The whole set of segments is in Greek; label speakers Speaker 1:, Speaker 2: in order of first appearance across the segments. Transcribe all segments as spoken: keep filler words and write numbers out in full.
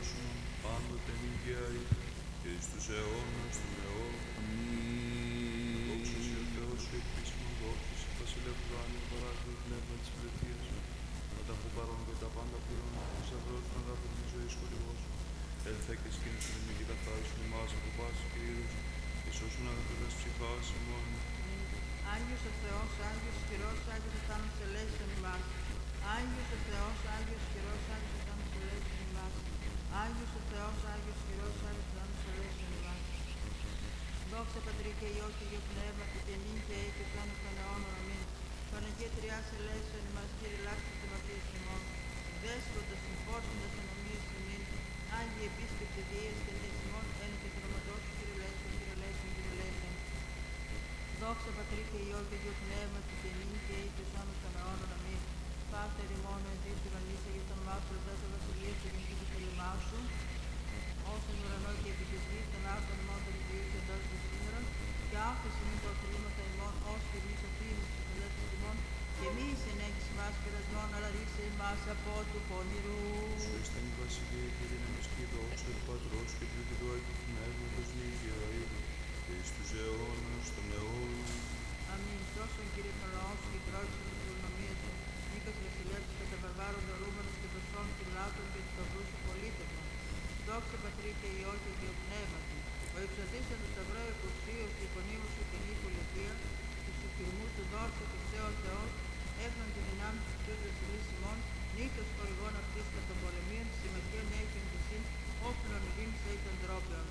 Speaker 1: ελεώσουν πάντοτε νικαίοι και εις τους αιώνας των αιώνων.
Speaker 2: Αμήν.
Speaker 1: Δόξα σε ο Θεός σου επίσημον δόξα σε βασιλεύ του Άννου παράδειγμα πνεύμα της πλευθείας σου. Όταν που παρόν και τα πάντα πληρώνουν ο θησαυρός των αγάπη της ζωής χορηγός σου. Έλθε και σκήνωσον ημί και καθάρισον ημάς από πάσης κυρίως και σώσουν αγαπητάς ψυχάς ημών.
Speaker 3: Άγιος ο Θεός, Άγιος χειρός, Άγιος ο θάνατος ελέησον ημάς. Άγιος ο Θεός, Άγιος χειρός, Άγιος ο θάνατος ελέησον ημάς. Άγιος ο Θεός, Άγιος χειρός, Άγιος ο θάνατος ελέησον ημάς. Δόξα Πατρί και Υιό και Υιό Πνεύμα και την νύν και αεί και πλάνο των αιώνων. Αμήν. Παναγία Τριάς ελέησον ημάς, Κύριε λάξτε των αμαρτίας ημών. Δέσποτας συμφόρτοντας ανομίας ημίν. Άγιοι επίσκεπτοι διείας και νης ημών, εν και χρωματός σου, Κύριε λέησον, Κύριε λέησον, Κύριε λέησον. Δόξα Πατρί και Υιό και Υιό Πνεύμα και την νύν και αεί και πλάνο των αιώνων. Αμήν. Πάτερ ημών εν της ουρανής, αγιώς το όνομά σου, προτάτα βασιλεία και γενική το θέλημά σου. Όσον ουρανό και επί της γης, των άρθρων ημών των ιδιών και εντός των σύνορων, και άφησε μην τα οφειλήματα ημών, ως και εμείς οφείλουμε στους φιλέτες ημών, και μη εις ενέγγις ημάς πειρασμών, αλλά ρίσε ημάς από του πονηρού.
Speaker 1: Σου ήσταν η βασιλεία και η δύναμη και η δόξα του Πατρός και του και του Αγίου Πνεύματος νικαίοι και εις τους αιώνας των αιώνων.
Speaker 3: Αμήν. Σώσον Κύριε τον λαό σου και κρότησον την προνομία σου. Νίκας βασιλεύς κατά βαρβάρων δωρούμενος και προσφών φυλάτων και του σταυρού σου πολίτευμα. Δόξα Πατρί και Υιό και Υιό Πνεύματι. Ο υψωτήσαν του σταυρό εκουσίως και υπονείμου σου κοινή πολιτεία, του σουφυρμού του δόξα και Θεό Θεός, έφεραν τη δυνάμει του Θεού βασιλείς ημών, νύχτος χορηγών αυτής κατά των πολεμίων, τη συμμαχίων έχειν τη συν, όπλων ειρήνης ή των τρόπεων.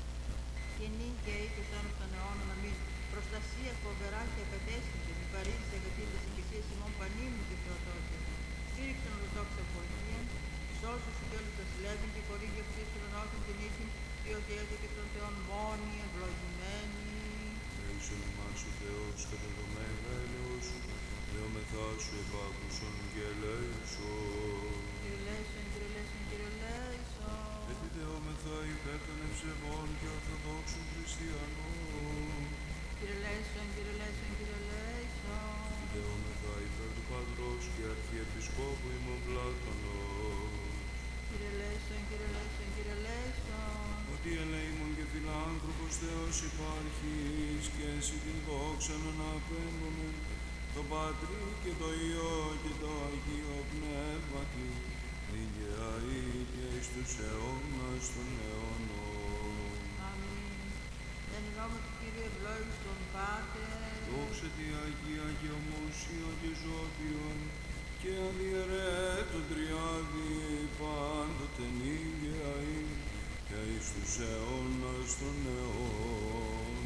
Speaker 3: Και νυν και αεί και όνος των αιώνων. Αμήν. Προστασία φοβερά και ακατέσχυντη, μη παρήντης αγαθή της οικησίας ημών πανίμου και Θεοτόκια. Στήριξον ορθόδοξα πολιτεία, σώσου σου και όλους βασιλεύουν και χορήγει αυτής των ονόχων την ήθην, διότι έδωκε των Θεών μόνοι ευλογημένοι.
Speaker 1: Ελέησον ημάς ο Θεός κατά το μέγα έλεος σου, δεόμεθά σου επάκουσον και ελέησον.
Speaker 3: Κύριε λέησον, Κύριε λέησον, Κύριε λέησον.
Speaker 1: Επιδεόμεθα υπέρ των ευσεβών και ορθοδόξων χριστιανών.
Speaker 3: Κύριε λέησον, Κύριε λέησον, Κύριε λέησον.
Speaker 1: Επιδεόμεθα υπέρ του Πατρός και Αρχιεπισκόπου ημών Πλάτωνος.
Speaker 3: Κύριε λέησον, Κύριε λέησον, Κύριε λέησον.
Speaker 1: Ότι ελεήμων και φιλάνθρωπος Θεός υπάρχεις και εσύ την δόξαν αναπέμπομεν, το Πατρί και το Υιό και το Αγίο Πνεύματι, νικαία και εις τους αιώνας των αιώνων.
Speaker 3: Αμήν. Εν νόμο του Κύριου ευλόγησον Πάτερ.
Speaker 1: Δόξα τη Αγία και ομοσία και ζώπιον και αδιαιρέτω τριάδι πάντοτε νικαία και εις τους αιώνας των αιώνων.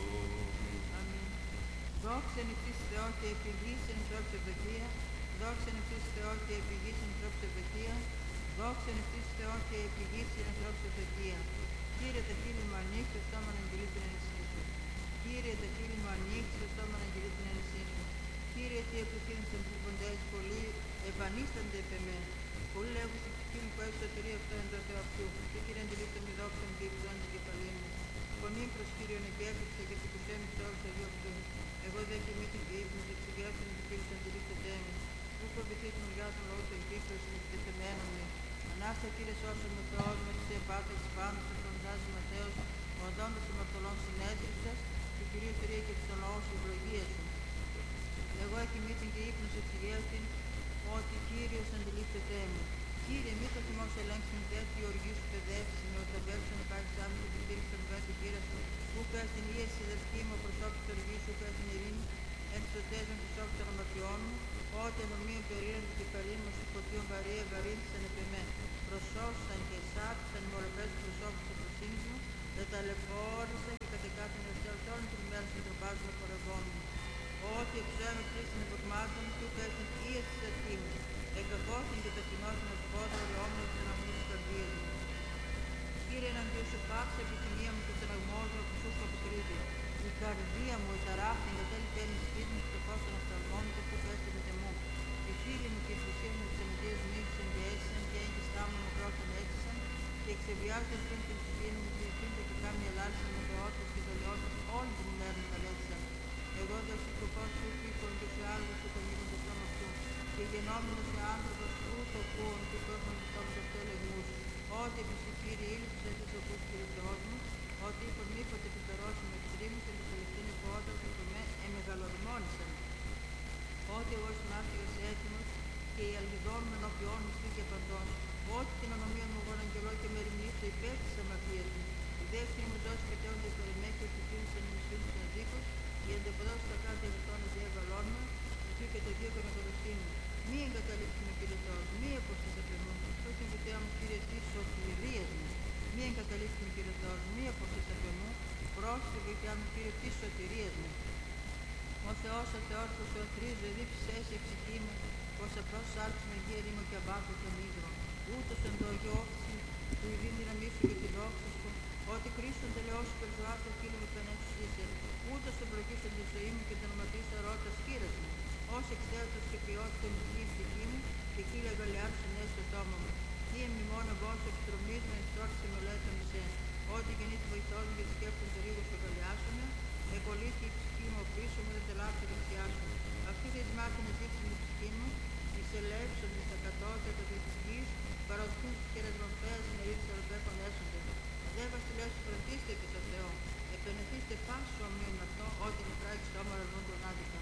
Speaker 3: Αμήν. Δόξεν εις Θεό και επιγήσεν τρόπ ευδοκία. Δόξεν εις Θεό και επιγήσεν τρόπ ευδοκία. Δόξεν εις Θεό και επιγήσεν τρόπ ευδοκία. Κύριε τα χείλη μου ανοίξει, το στόμα να αγγελεί την ενισχύ σου. Κύριε τα χείλη μου ανοίξει, το στόμα να αγγελεί την ενισχύ σου. Κύριε τι επληθύνησαν τους ποντές πολλοί, επανίστανται επ' εμέ. Πολλοί λέγουν στη ψυχή μου που έχει σωτηρία αυτό εν το Θεό αυτού. Και Κύριε αντιλήφθη μη δόξα μου και υψώνει την κεφαλή μου. Φωνή προς Κύριον εκέφυξα και την κουσέμι τους όρους Αγίου αυτού. Εγώ δε και μη την διείπνωση, εξηγιάσουν την φίλους αντιλήφθετέ με. Πού φοβηθείς μου γιά των λόγου των κύκλων συνεχιτεθεμένων με. Ανάστα Κύριε σώσον με Θεός με τις επάτες πάνω σου φροντάζει Ματέος, ο οντώντας των μαρτωλών συνέδρισας, του Κυρίου θηρία και της λαός σου ευλογία σου. Εγώ εκοιμήθην και ύπνος εξηγέστην, ότι Κύριος αντιλήφθετέ μου. Κύριε, μη το θυμός ελέγξην και έτσι η οργή σου παιδεύσει με ότι απέλξον υπάρχει άμυνο και στήριξον με την κύρα σου. Ούκ την ίεση δευκή μου προσώπη της οργής σου, ούκ την ειρήνη εν σωτέζον προσώπη των αμαρτιών μου, ότι ενομίων περίεργων του κεφαλήν μου σου φωτίων βαρύ ευαρύνθησαν επ' εμέ. Προσώσαν και σάπησαν οι μορφές του προσώπου της αφροσύνης μου, δεν ταλαιπώρησα και κατεκάθεν ευσέλ όλων των ημέρων των τροπάζων χορευών. Ότι εξωέμαι πλήστην υποκμάτων του και την ίεση της αρχή μου. Εκακώθην και ταπεινώθην ως πόδρα ριόμνος την αμνή της καρδίας μου. Κύριε εναντίον σου πάψε επιθυμία μου και στεναγμόζω από σου αποκρύβει. Η καρδία μου εταράχθη εν τέλει παίρνει σπίτι μου στο φως των οφθαλμών και που έστειλε τεμού. Οι φίλοι μου και οι θυσίες μου της αμετίας μου ύψαν και έσυσαν και έγκυστά μου μου πρώτον έξισαν και εξεβιάζοντας πριν την ψυχή μου και ευθύντα και κάμια ελάλησαν με θεότητες και δολιώτες όλη την ημέρα μου καλέτησαν. Εγώ δε σου σκοπός σου φύκον και σε άλλους σου κονίγουν το στόμα αυτού. Και γενόμενος σε άνθρωπος ούτω ακούων και κόσμον του στόματος του ελεγμούς. ότι επί σου Κύριε ήλθους έτσι οπούς Κύριε Θεός μου, ότι είπον μήποτε επιπερώσουν εξτρίμους και τους ελευθύνει πόδας του με εμεγαλορμόνησαν. Ότι εγώ ήσουν άφηγας έτοιμος και η αλγιδόν με ενώπιόν μου στήκε παντών, ότι την ονομία μου εγώ αγγελώ και με ρημνήσω υπέρ της αμαρτίας μου. Η δεύτερη μου δόση κατέονται υπέρ εμέ και ορθικίνησαν οι μισθήνους των δίκων, οι αντεποδόσεις τα κάτω ευρωτών διαβαλών μου, εσύ και το δύο και με το δοστήνου. Μη εγκαταλείψει με Κύριε Θεός, μη αποστείς απ' εμού, το συμβητέα μου Κύριε της σωτηρίας μου. Μη εγκαταλείψει με Κύριε Θεός, μη αποστείς απ' εμού, πρόσφυγε βοηθιά μου Κύριε της σωτηρίας μου. Ο Θεός, ο Θεός που σου αθρίζω, εδίψεις εσύ η ψυχή μου, πως απλώς σάλψη με γη ερήμο και αμπάκο τον ύδρο. Ούτως εν το αγιώθηση του ειδήν δύναμή σου και τη δόξα σου, ότι κρίσουν τελεώς σου περζουάτω κύλου με πενέσου είσαι, ούτως ευλογήσουν τη ζωή μου και τον οματίσω ρώτα σκύρας μου. Ως εξαίωτος και ποιότητα μυθική ψυχή μου, και κύλια γαλιάρσουν έσω τόμα μου. Τι εμνημόν εγώ σου εξτρομίζω εν στρώξη μελέτων σε, ότι γεννήθη βοηθός μου και σκέφτον το ρίγο σου γαλιάσουνε, εκολύθη η ψυχή μου πίσω μου, δεν τελάψει δεξιά σου. Αυτή τη μάθη να ζήτησε η ψυχή μου, εις ελεύσονται στα κατώτερα της γης, παραδοχούν στους χαιρετροφέας με ρίξε ροπέκον έσονται. Δε βασιλέας σου κρατήστε επί το Θεό, επενεθήστε πάσου ομοίων αυτό, ότι με πράξει το όμορα ρούν τον άδικα.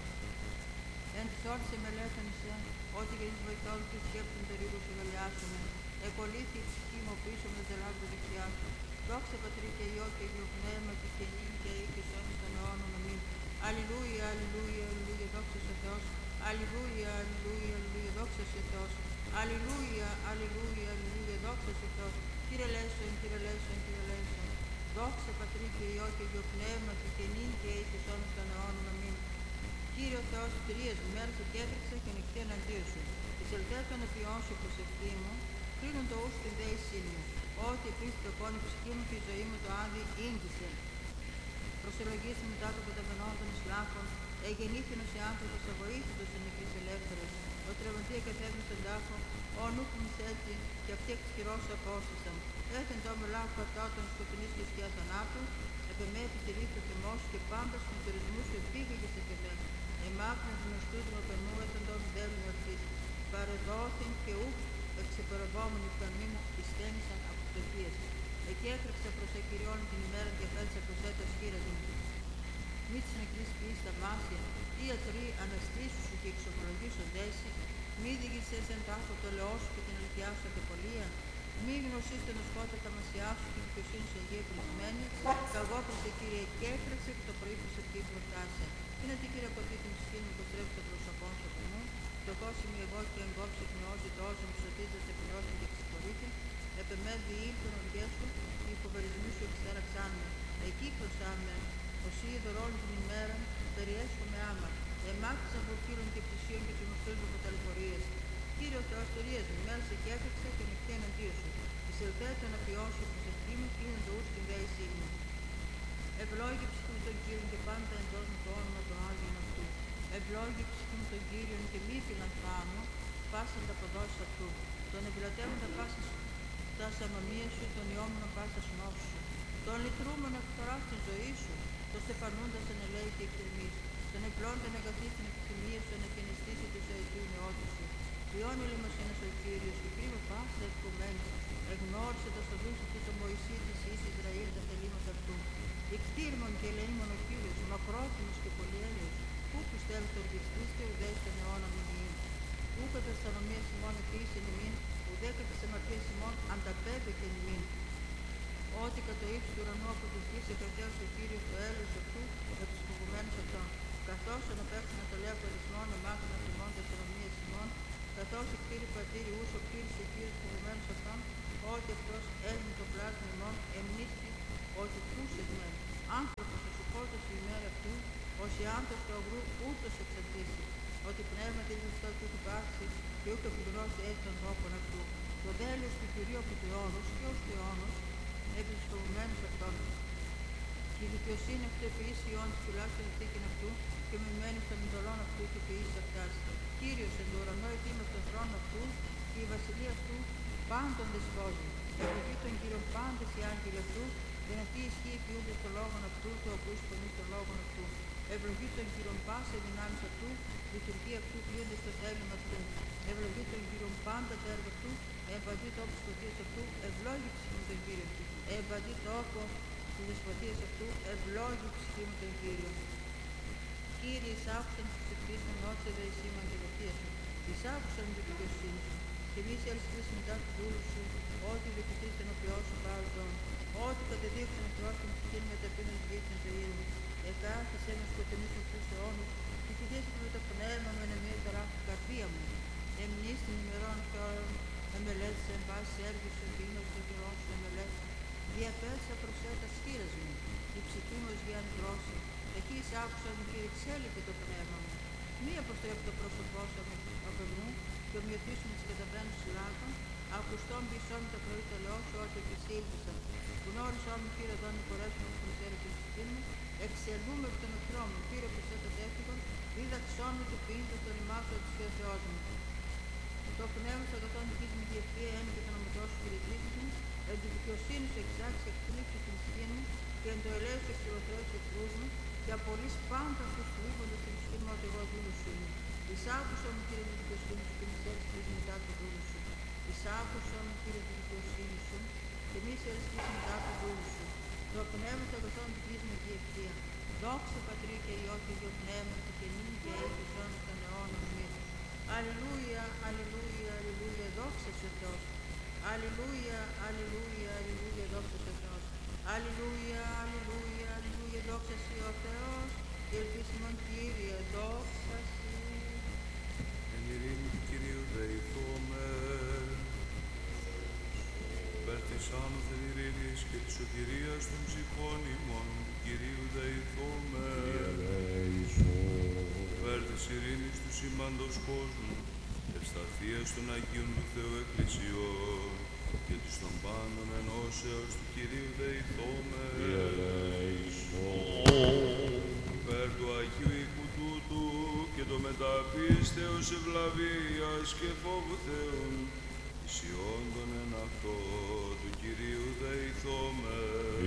Speaker 3: Εν της όρτης εμελέτων σε, ότι γεννήθη βοηθός μου και σκέφτον το ρίγο σου γαλιάσουνε, εκολύθη η ψυχή μου πίσω μου, δεν τελάψει δεξιά σου. Δόξα Πατρί και Υιό και Αγίο Πνεύμα και και νυν και αεί και σώνεις των αιώνων. Αμήν. Αλληλούια, αλληλούια, αλληλούια, δόξα σε Θεός. Αλληλούια, αλληλούια, αλληλούια, δόξα σε Θεός. Αλληλούια, αλληλούια, αλληλούια, δόξα σε Θεός. Κύριε Λέησον, Κύριε Λέησον, Κύριε Λέησον. Δόξα Πατρί και Υιό και Αγίο Πνεύμα και και νυν και αεί και σώνεις των αιώνων. Αμήν. Κύριε ο Θεός, Κυρίας μου, μέρος και έτρεξε και νυχτή εναντίον σου. Τις ελτές των επιών σου προσευχή μου, κλείνουν το ους την δέησή μου. Ότι επίσης το πόνι ψυχή μου και η ζωή μου το άδει ίγγισε. Προσελογήσει μετά το καταβενών των Ισλάφων, εγεννήθηνος οι άνθρωπος αβοήθητος εν νεκρής ελεύθερος. Ο τρεβοντία κατέβαινε στον τάφο, ο νούκουμις έτσι, και αυτοί εξ χειρός απόστασαν. Έθεν το μελάχου κατά των σκοτεινής και σκιά θανάτου, επεμέτη τη ρήφη του θυμός και πάντας των τουρισμού σου επήγαγε σε κεμέ. Εμάκρυνε την οστούδη μου πενού, έθεν το μηδέλου ορθής. Παρεδόθην και ούκ εξεπερευόμενοι φθαμίνου πιστένησαν από φτωχίες. Εκεί έτρεξα προς εκυριών την ημέρα και φέτσα προς έτας χείρας μου. Μη της νεκρής ποιής θαυμάσια, ιατροί αναστήσου σου και εξομολογήσουν δέση, μη διηγησές εν τάφο το λαιό σου και την αληθιά σου αντεπολία, μη γνωσίστε το σκότα τα μασιά σου και την δικαιοσύνη σου εγγύη πλησμένη, καγώ προς the Κύριε και έτρεξε και το πρωί προς εκεί προφτάσε. Είναι τι Κύριε ποτή την ψυχή μου που στρέψει το πρόσωπό σου από μου, φτωχός είμαι εγώ και εγκόψε εκνεώσει τόσο μου σωτίζεσαι επινώσει και ξεχωρίτη, επεμέδει ήλθον οργές σου, οι υποβερισμοί σου εξέραξάν με. Εκεί προσάμε, ως είδωρ όλη την ημέρα, περιέσχω με άμα. Εμάθησαν από φίλων και πλησίων και του γνωστούς μου αποταλαιπωρίες. Κύριε ο Θεός τερίες μου, μέρσε και έφεξε και νυχτή εναντίον σου. Τις ελτές των απειών σου προσευχή μου, κλείνουν το ους την δέησή μου. Ευλόγη ψυχή μου τον Κύριον και πάντα εντός μου το όνομα των Άγιων αυτού. Ευλόγη ψυχή μου τον Κύριον και μη φιλανθρά μου, πάσαν τα ποδόσεις αυτού. Τον ευλατεύοντα πάσα τα σανομία σου, τον ιόμονα πάσα νόσου σου. Τον λυτρούμενο εκφορά στην ζωή σου, τον στεφανούντας εν ελέη και εκτιμής. Τον εκλώντων εγκαθή στην επιθυμία σου, να καινιστήσει του αετού νεότου σου. Ποιόν ελεημοσύνας ο Κύριος, και κρίμα πάσα ευκουμένη. Εγνώρισε το στο δούλου του τον Μωυσή της εις Ισραήλ τα θελήματα αυτού. Εκτήρμον και ελεήμον ο Κύριος, μακρόθυμος και πολυέλεος. Πού πιστεύει τον πιστήστε, ουδέ στον αιώνα μηνύν. Πού κατά της ανομίας ημών εκκλήσει ημίν, ουδέ κατά της αμαρτίας ημών ανταπέδεκε ημίν. Ότι κατ' το ύψος του ουρανού από της γης εκρατέωσε ο Κύριος το έλεος αυτού για τους φοβουμένους αυτών. Καθώς αναπέφτει να το λέω απορισμών, εμάχων αυτιμών της ανομίας ημών, καθώς εκτήρη πατήρι ούς ο Κύριος ο Κύριος φοβουμένους αυτών, ότι αυτός έλυνε το πλάσμα ημών, εμνήστη ότι κούσες μεν. Άνθρωπος ο σουκότος η ημέρα αυτού, ως η άντρος του αγρού ούτως εξαντλήσει. Ότι πνεύμα τη αυτό του του πάση και ούκ επιδρώσει έτσι των τόπων αυτού. Το δέλειος του Κυρίου από του αιώνος και ως του αιώνος, επί τους φοβουμένους αυτών. Και η δικαιοσύνη αυτού επιείς ιών της τουλάχιστον ηθίκην αυτού και μειμένη των εντολών αυτού και ποιείς αυτάς. Κύριος εν το ουρανό ετοίμας τον θρόνο αυτού και η βασιλεία αυτού πάντων δεσπόζει. Ευλογεί τον Κύριον πάντες οι άγγελοι αυτού, δυνατή ισχύει ποιούνται στο λόγον αυτού, το οποίος πονεί στον λόγον αυτού. Ευλογεί τον Κύριον πάσε δυνάμεις αυτού, λειτουργία αυτού πλοίονται στο θέλημα αυτού. Ευλογεί τον Κύριον πάντα το έργο αυτού, εμπαντή τόπο της φωτίας αυτού, ευλόγει ψυχή μου τον Κύριο. Εμπαντή τόπο της δεσποτείας αυτού, ευλόγει ψυχή μου τον Κύριο. Κύριε, εισάκουσαν τους εκκλήσεων νότια δε σήμαν και δοχεία σου. Εισάκουσαν την δικαιοσύνη σου. Και μη σε έλθεις μετά του δούλου σου, ό,τι δικαιωθείς τον οποίο σου πάρουν. Ό,τι κατεδείξαν ο Θεός την ψυχή με ταπείνως γη την ζωή μου. Εκάθισέ με σκοτεινούς με τους αιώνους, και κοιτήστε με το πνεύμα με ενεμία ταράχτη καρδία μου. Εμνείς την ημερών και ώρων, εμελέτησα εν πάση έργη σου, δίνος το καιρό σου εμελέτησα. Διαπέτσα προσέτα σκύρας μου, η ψυχή μου ως γιάννη δρόση. Εκεί εισάκουσα μου, Κύριε, εξέλιχε το πνεύμα μου. Μη αποστρέφει το πρόσωπό σου από μου, και ομοιωτήσουν τις καταβαίνους λάκων, ακουστών πισών το πρωί το λαιό σου, ό,τι επισήλθησα. Γνώρισόν μου, Κύριε, εδώ νικορέσουν που προσέρει την ψυχή μου, εξελούμε από τον εχθρό μου, Κύριε, προσέτα τέφυγον, δίδαξόν μου του ποιήντος τον ημάσου της και ο Θεός μου. Το πνεύμα σου αγαθόν δικής μου διευθεία έννοια και τον ομετό σου κηρυγήσεις μου, εν τη δικαιοσύνη σου εξάξει, εκπλήξει την ψυχή μου, και εν το ελέος σου εξηλωθρέως εχθρούς μου, και απολύς πάντα αυτούς που ύπονται στην ψυχή μου ότι εγώ δούλους σου είμαι. Εισάκουσα μου, Κύριε, τη δικαιοσύνη σου και μη σε έλθεις μετά του δούλου σου. Εισάκουσα μου, Κύριε, τη δικαιοσύνη σου και μη σε έλθεις μετά του δούλου σου. Το πνεύμα του αγαθόν δικής μου διευθεία. Δόξα Πατρί και Υιό και Υιό Πνεύμα και νυν και έλθεις όνους των αιώνων μη. Αλληλούια, αλληλούια, αλληλούια, δόξα σε Θεός. Αλληλούια, αλληλούια, αλληλούια, δόξα σε Θεός. Αλληλούια, αλληλούια, αλληλούια, δόξα σε ο Θεός. Και ελπίσιμον Κύριε, δόξα σε.
Speaker 1: Εν ειρήνη του Κυρίου δεηθώμε, υπέρ της άνωθεν ειρήνης και της σωτηρίας των ψυχών ημών του Κυρίου δεηθώμε, υπέρ της ειρήνης του σήμαντος κόσμου, ευσταθίας των Αγίων του Θεού Εκκλησιών και της των πάντων ενώσεως του Κυρίου δεηθώμε, υπέρ του Αγίου οίκου τούτου και το μεταπίστεως ευλαβίας και φόβου Θεού, ισιόντων εν αυτό του Κυρίου δεηθώμε,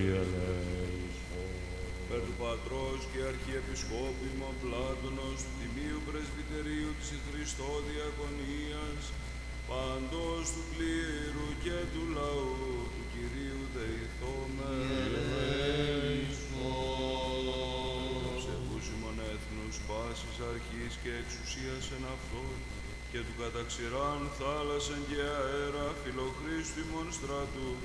Speaker 1: υπέρ του Πατρός και Αρχιεπισκόπου ημών Πλάτωνος, του Τιμίου Πρεσβυτερίου της Χριστό Διακονίας, παντός του κλήρου και του λαού του Κυρίου δεηθώμε, ψευούς ημών έθνους πάσης αρχής και εξουσίας εν αυτό, και του καταξηράν θάλασσαν και αέρα φιλοχρίστου ημών στρατού,